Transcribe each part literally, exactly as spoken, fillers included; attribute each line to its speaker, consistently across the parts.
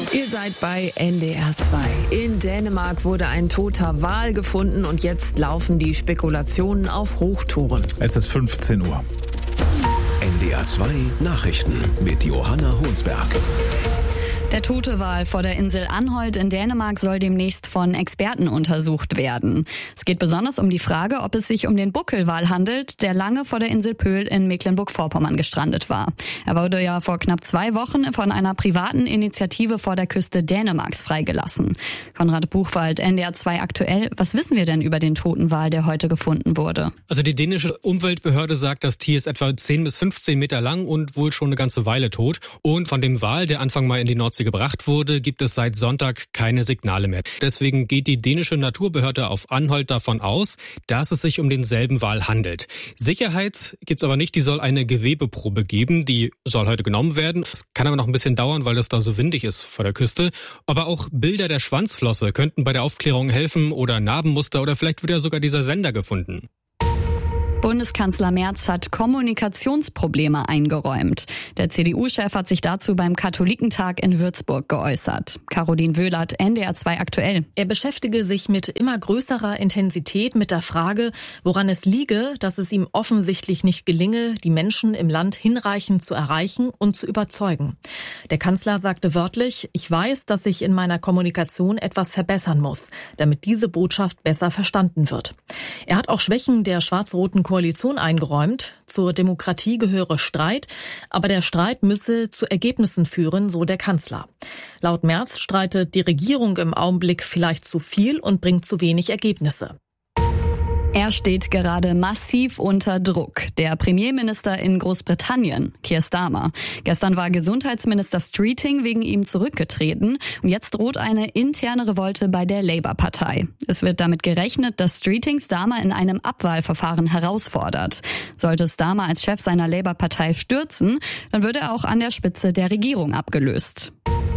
Speaker 1: Ihr seid bei N D R zwei. In Dänemark wurde ein toter Wal gefunden und jetzt laufen die Spekulationen auf Hochtouren.
Speaker 2: Es ist fünfzehn Uhr.
Speaker 3: N D R zwei Nachrichten mit Johanna Honsberg.
Speaker 4: Der tote Wal vor der Insel Anholt in Dänemark soll demnächst von Experten untersucht werden. Es geht besonders um die Frage, ob es sich um den Buckelwal handelt, der lange vor der Insel Pöhl in Mecklenburg-Vorpommern gestrandet war. Er wurde ja vor knapp zwei Wochen von einer privaten Initiative vor der Küste Dänemarks freigelassen. Konrad Buchwald, N D R zwei aktuell. Was wissen wir denn über den toten Wal, der heute gefunden wurde?
Speaker 5: Also die dänische Umweltbehörde sagt, das Tier ist etwa zehn bis fünfzehn Meter lang und wohl schon eine ganze Weile tot. Und von dem Wal, der Anfang Mai in die Nordsee gebracht wurde, gibt es seit Sonntag keine Signale mehr. Deswegen geht die dänische Naturbehörde auf Anholt davon aus, dass es sich um denselben Wal handelt. Sicherheit gibt's aber nicht, die soll eine Gewebeprobe geben, die soll heute genommen werden. Es kann aber noch ein bisschen dauern, weil es da so windig ist vor der Küste. Aber auch Bilder der Schwanzflosse könnten bei der Aufklärung helfen oder Narbenmuster oder vielleicht wird ja sogar dieser Sender gefunden.
Speaker 4: Bundeskanzler Merz hat Kommunikationsprobleme eingeräumt. Der C D U-Chef hat sich dazu beim Katholikentag in Würzburg geäußert. Caroline Wöhlert, N D R zwei aktuell.
Speaker 6: Er beschäftige sich mit immer größerer Intensität mit der Frage, woran es liege, dass es ihm offensichtlich nicht gelinge, die Menschen im Land hinreichend zu erreichen und zu überzeugen. Der Kanzler sagte wörtlich, ich weiß, dass ich in meiner Kommunikation etwas verbessern muss, damit diese Botschaft besser verstanden wird. Er hat auch Schwächen der schwarz-roten Koalition eingeräumt. Zur Demokratie gehöre Streit, aber der Streit müsse zu Ergebnissen führen, so der Kanzler. Laut Merz streitet die Regierung im Augenblick vielleicht zu viel und bringt zu wenig Ergebnisse.
Speaker 4: Er steht gerade massiv unter Druck. Der Premierminister in Großbritannien, Keir Starmer. Gestern war Gesundheitsminister Streeting wegen ihm zurückgetreten. Und jetzt droht eine interne Revolte bei der Labour-Partei. Es wird damit gerechnet, dass Streeting Starmer in einem Abwahlverfahren herausfordert. Sollte Starmer als Chef seiner Labour-Partei stürzen, dann wird er auch an der Spitze der Regierung abgelöst.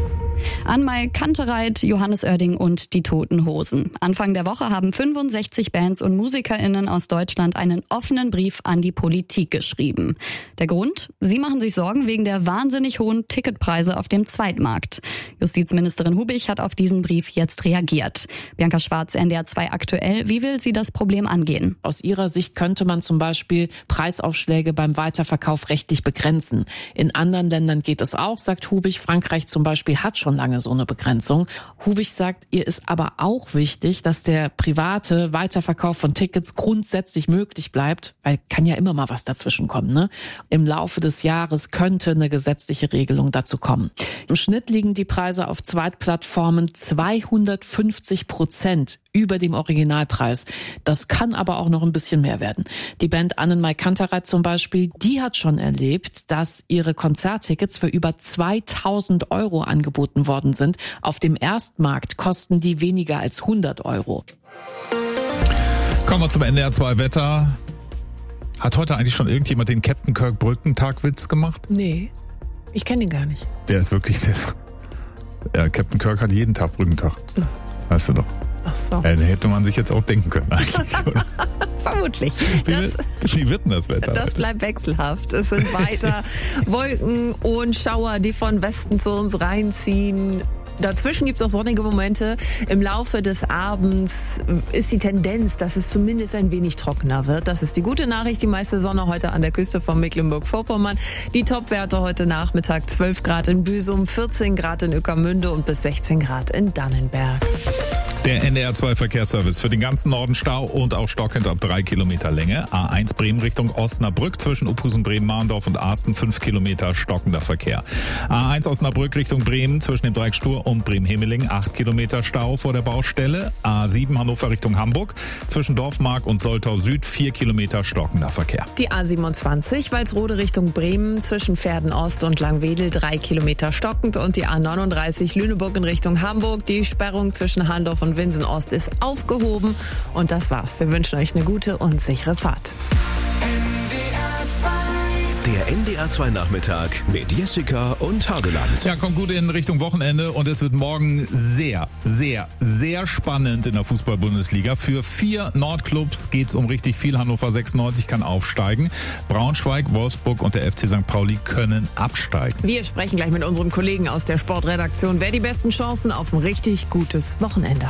Speaker 4: Anmai Kantereit, Johannes Oerding und die Toten Hosen. Anfang der Woche haben fünfundsechzig Bands und MusikerInnen aus Deutschland einen offenen Brief an die Politik geschrieben. Der Grund? Sie machen sich Sorgen wegen der wahnsinnig hohen Ticketpreise auf dem Zweitmarkt. Justizministerin Hubich hat auf diesen Brief jetzt reagiert. Bianca Schwarz, N D R zwei aktuell. Wie will sie das Problem angehen?
Speaker 7: Aus ihrer Sicht könnte man zum Beispiel Preisaufschläge beim Weiterverkauf rechtlich begrenzen. In anderen Ländern geht es auch, sagt Hubich. Frankreich zum Beispiel hat schon lange so eine Begrenzung. Hubich sagt, ihr ist aber auch wichtig, dass der private Weiterverkauf von Tickets grundsätzlich möglich bleibt, weil kann ja immer mal was dazwischen kommen, ne? Im Laufe des Jahres könnte eine gesetzliche Regelung dazu kommen. Im Schnitt liegen die Preise auf Zweitplattformen zweihundertfünfzig Prozent über dem Originalpreis. Das kann aber auch noch ein bisschen mehr werden. Die Band Annenmai Kantereit zum Beispiel, die hat schon erlebt, dass ihre Konzerttickets für über zweitausend Euro angeboten worden sind. Auf dem Erstmarkt kosten die weniger als hundert Euro.
Speaker 2: Kommen wir zum N D R zwei Wetter. Hat heute eigentlich schon irgendjemand den Captain Kirk Brückentag-Witz gemacht?
Speaker 1: Nee, ich kenne ihn gar nicht.
Speaker 2: Der ist wirklich das. Ja, Captain Kirk hat jeden Tag Brückentag.
Speaker 1: Ja.
Speaker 2: Weißt du doch.
Speaker 1: Ach so.
Speaker 2: Ja, da hätte man sich jetzt auch denken können eigentlich, oder?
Speaker 1: Vermutlich.
Speaker 2: Wie,
Speaker 1: Das,
Speaker 2: wird, wie wird denn das Wetter?
Speaker 1: das bleibt wechselhaft. Es sind weiter Wolken und Schauer, die von Westen zu uns reinziehen. Dazwischen gibt es auch sonnige Momente. Im Laufe des Abends ist die Tendenz, dass es zumindest ein wenig trockener wird. Das ist die gute Nachricht. Die meiste Sonne heute an der Küste von Mecklenburg-Vorpommern. Die Topwerte heute Nachmittag zwölf Grad in Büsum, vierzehn Grad in Ueckermünde und bis sechzehn Grad in Dannenberg.
Speaker 2: Der N D R zwei Verkehrsservice für den ganzen Norden Stau und auch stockend ab drei Kilometer Länge. A eins Bremen Richtung Osnabrück zwischen Uphusen, Bremen, Mahndorf und Arsten fünf Kilometer stockender Verkehr. A eins Osnabrück Richtung Bremen zwischen dem Dreieck Stur und Bremen-Hemeling acht Kilometer Stau vor der Baustelle. A sieben Hannover Richtung Hamburg zwischen Dorfmark und Soltau Süd vier Kilometer stockender Verkehr.
Speaker 1: Die A siebenundzwanzig Walsrode Richtung Bremen zwischen Verden Ost und Langwedel drei Kilometer stockend und die A neununddreißig Lüneburg in Richtung Hamburg. Die Sperrung zwischen Handorf und Winsen Ost ist aufgehoben. Und das war's. Wir wünschen euch eine gute und sichere Fahrt.
Speaker 3: Der Der N D R zwei Nachmittag mit Jessica und Hageland.
Speaker 2: Ja, kommt gut in Richtung Wochenende und es wird morgen sehr, sehr, sehr spannend in der Fußball-Bundesliga. Für vier Nordclubs geht es um richtig viel. Hannover sechsundneunzig kann aufsteigen. Braunschweig, Wolfsburg und der F C Sankt Pauli können absteigen.
Speaker 1: Wir sprechen gleich mit unserem Kollegen aus der Sportredaktion, wer die besten Chancen auf ein richtig gutes Wochenende hat.